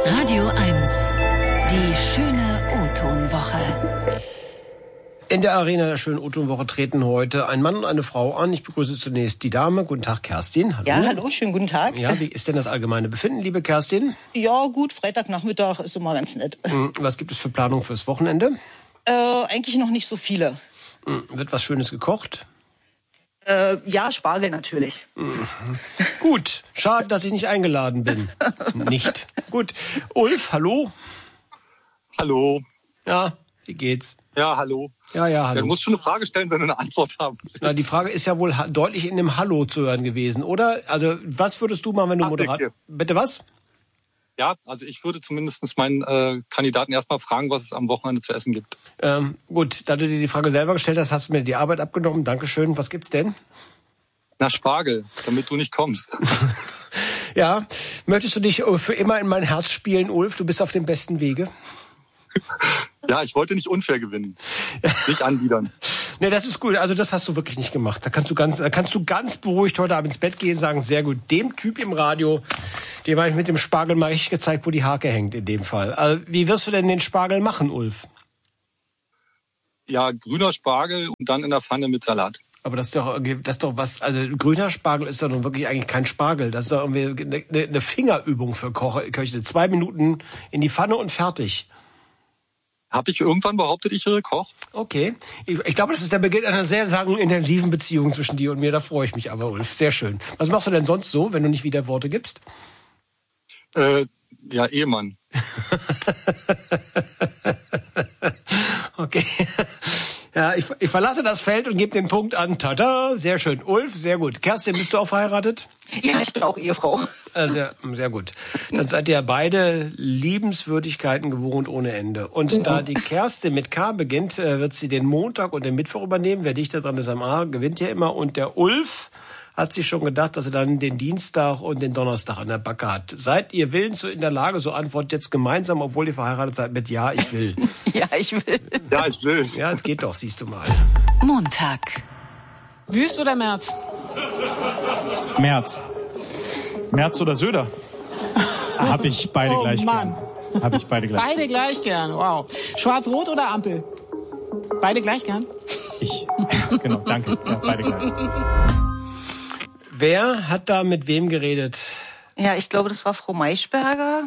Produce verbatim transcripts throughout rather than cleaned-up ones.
Radio eins. Die schöne O-Ton-Woche. In der Arena der schönen O-Ton-Woche treten heute ein Mann und eine Frau an. Ich begrüße zunächst die Dame. Guten Tag, Kerstin. Hallo. Ja, hallo, schönen guten Tag. Ja, wie ist denn das allgemeine Befinden, liebe Kerstin? Ja, gut, Freitagnachmittag ist immer ganz nett. Was gibt es für Planung fürs Wochenende? Äh, eigentlich noch nicht so viele. Wird was Schönes gekocht? Äh, ja, Spargel natürlich. Mhm. Gut, schade, dass ich nicht eingeladen bin. Nicht. Gut. Ulf, hallo. Hallo. Ja, wie geht's? Ja, hallo. Ja, ja, hallo. Ja, du musst schon eine Frage stellen, wenn du eine Antwort haben willst. Na, die Frage ist ja wohl ha- deutlich in dem Hallo zu hören gewesen, oder? Also, was würdest du machen, wenn du Ach, Moderator... okay. Bitte was? Ja, also ich würde zumindest meinen äh, Kandidaten erstmal fragen, was es am Wochenende zu essen gibt. Ähm, gut, da du dir die Frage selber gestellt hast, hast du mir die Arbeit abgenommen. Dankeschön. Was gibt's denn? Na, Spargel, damit du nicht kommst. Ja, möchtest du dich für immer in mein Herz spielen, Ulf? Du bist auf dem besten Wege. Ja, ich wollte nicht unfair gewinnen. Nicht anbiedern. Nee, das ist gut. Also das hast du wirklich nicht gemacht. Da kannst du ganz, da kannst du ganz beruhigt heute Abend ins Bett gehen und sagen, sehr gut, dem Typ im Radio, dem habe ich mit dem Spargel mal richtig gezeigt, wo die Hake hängt in dem Fall. Also, wie wirst du denn den Spargel machen, Ulf? Ja, grüner Spargel und dann in der Pfanne mit Salat. Aber das ist doch, das ist doch was, also grüner Spargel ist doch nun wirklich eigentlich kein Spargel. Das ist doch irgendwie eine, eine Fingerübung für Koche, Köche. Zwei Minuten in die Pfanne und fertig. Habe ich irgendwann behauptet, ich wäre Koch? Okay. Ich, ich glaube, das ist der Beginn einer sehr, sagen, intensiven Beziehung zwischen dir und mir. Da freue ich mich aber, Ulf. Sehr schön. Was machst du denn sonst so, wenn du nicht wieder Worte gibst? Äh, ja, Ehemann. Okay. Ja, ich, ich verlasse das Feld und gebe den Punkt an. Tada, sehr schön. Ulf, sehr gut. Kerstin, bist du auch verheiratet? Ja, ich bin auch Ehefrau. Äh, sehr, sehr gut. Dann seid ihr beide Liebenswürdigkeiten gewohnt ohne Ende. Und mhm. da die Kerstin mit K beginnt, wird sie den Montag und den Mittwoch übernehmen. Wer dichter dran ist am A, gewinnt ja immer. Und der Ulf hat sich schon gedacht, dass er dann den Dienstag und den Donnerstag an der Backe hat. Seid ihr willens so in der Lage, so antwortet jetzt gemeinsam, obwohl ihr verheiratet seid, mit Ja, ich will. Ja, ich will. Ja, ich will. Ja, das geht doch, siehst du mal. Montag. Wüst oder Merz? Merz. Merz oder Söder? Hab ich beide oh, gleich Mann. gern. Hab ich beide gleich Beide gleich gern, wow. Schwarz-Rot oder Ampel? Beide gleich gern? Ich, genau, danke. Ja, beide gleich. Wer hat da mit wem geredet? Ja, ich glaube, das war Frau Maischberger.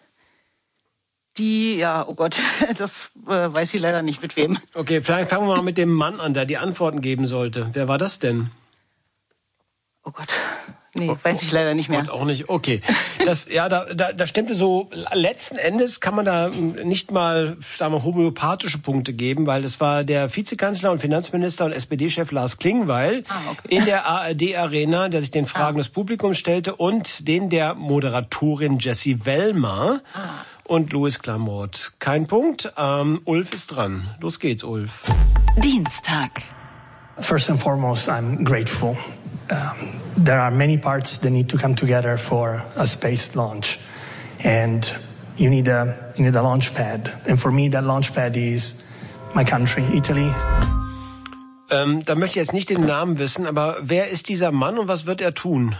Die, ja, oh Gott, das äh, weiß ich leider nicht mit wem. Okay, vielleicht fangen wir mal mit dem Mann an, der die Antworten geben sollte. Wer war das denn? Oh Gott, nee, weiß ich leider nicht mehr. Gott, auch nicht. Okay, das, ja, da, da, da stimmte so. Letzten Endes kann man da nicht mal, sagen wir, homöopathische Punkte geben, weil das war der Vizekanzler und Finanzminister und S P D-Chef Lars Klingbeil ah, okay. in der A R D-Arena, der sich den Fragen ah. des Publikums stellte und den der Moderatorin Jessie Wellmer ah. und Louis Klamroth. Kein Punkt. Ähm, Ulf ist dran. Los geht's, Ulf. Dienstag. First and foremost, I'm grateful. Um, there are many parts that need to come together for a space launch, and you need a you need a launch pad. And for me, that launch pad is my country, Italy. Ähm, da möchte ich jetzt nicht den Namen wissen, aber wer ist dieser Mann und was wird er tun?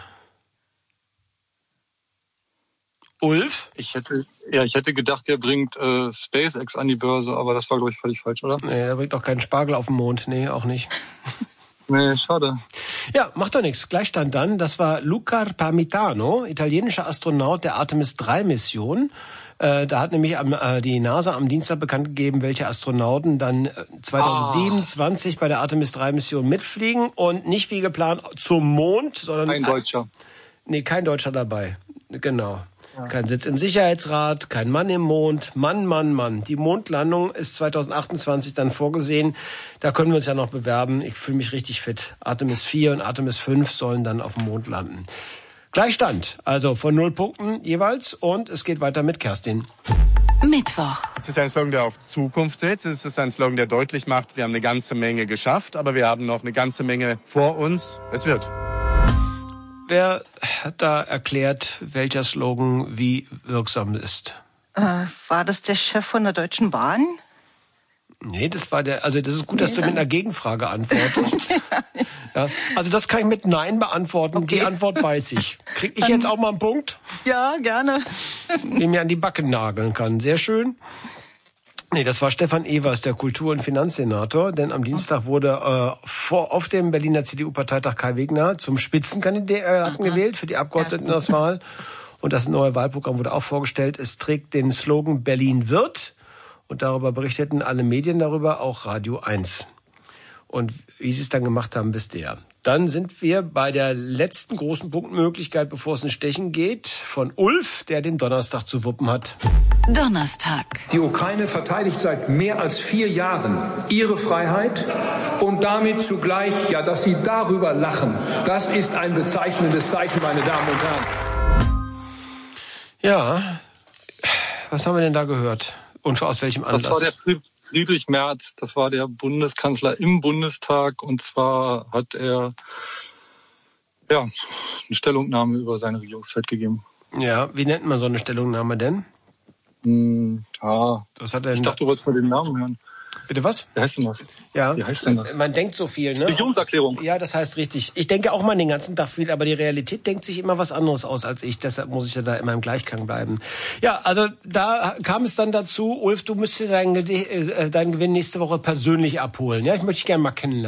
Ulf? Ich hätte, ja, ich hätte gedacht, der bringt äh, SpaceX an die Börse, aber das war, glaube ich, völlig falsch, oder? Nee, der bringt auch keinen Spargel auf den Mond. Nee, auch nicht. Nee, schade. Ja, macht doch nichts. Gleichstand dann. Das war Luca Parmitano, italienischer Astronaut der Artemis drei Mission. Äh, da hat nämlich am, äh, die NASA am Dienstag bekannt gegeben, welche Astronauten dann zwanzig siebenundzwanzig ah. bei der Artemis drei Mission mitfliegen und nicht wie geplant zum Mond, sondern... Kein Deutscher. Nee, kein Deutscher dabei. Genau. Kein Sitz im Sicherheitsrat, kein Mann im Mond. Mann, Mann, Mann. Die Mondlandung ist zwanzig achtundzwanzig dann vorgesehen. Da können wir uns ja noch bewerben. Ich fühle mich richtig fit. Artemis vier und Artemis fünf sollen dann auf dem Mond landen. Gleichstand, also von null Punkten jeweils. Und es geht weiter mit Kerstin. Mittwoch. Es ist ein Slogan, der auf Zukunft setzt. Es ist ein Slogan, der deutlich macht, wir haben eine ganze Menge geschafft, aber wir haben noch eine ganze Menge vor uns. Es wird. Wer hat da erklärt, welcher Slogan wie wirksam ist? Äh, war das der Chef von der Deutschen Bahn? Nee, das war der, also das ist gut, dass du mit einer Gegenfrage antwortest. Ja, also das kann ich mit Nein beantworten. Okay. Die Antwort weiß ich. Krieg ich jetzt auch mal einen Punkt? Ja, gerne. den mir an die Backen nageln kann. Sehr schön. Nee, das war Stefan Evers, der Kultur- und Finanzsenator, denn am Dienstag wurde äh, vor, auf dem Berliner C D U-Parteitag Kai Wegner zum Spitzenkandidaten gewählt für die Abgeordnetenauswahl. Und das neue Wahlprogramm wurde auch vorgestellt. Es trägt den Slogan Berlin wird. Und darüber berichteten alle Medien darüber, auch Radio eins. Und wie sie es dann gemacht haben, wisst ihr ja. Dann sind wir bei der letzten großen Punktmöglichkeit, bevor es in Stechen geht, von Ulf, der den Donnerstag zu wuppen hat. Donnerstag. Die Ukraine verteidigt seit mehr als vier Jahren ihre Freiheit und damit zugleich, ja, dass sie darüber lachen. Das ist ein bezeichnendes Zeichen, meine Damen und Herren. Ja, was haben wir denn da gehört? Und aus welchem Anlass? Das war der Friedrich Merz, das war der Bundeskanzler im Bundestag. Und zwar hat er ja eine Stellungnahme über seine Regierungszeit gegeben. Ja, wie nennt man so eine Stellungnahme denn? Hm, ja, was hat er ich dachte, du wolltest mal den Namen hören. Bitte was? Wie heißt denn das? Ja. Wie heißt denn das? Man denkt so viel, ne? Regierungserklärung. Ja, das heißt richtig. Ich denke auch mal den ganzen Tag viel, aber die Realität denkt sich immer was anderes aus als ich. Deshalb muss ich ja da immer im Gleichklang bleiben. Ja, also da kam es dann dazu, Ulf, du müsstest deinen, äh, deinen Gewinn nächste Woche persönlich abholen. Ja, ich möchte dich gerne mal kennenlernen.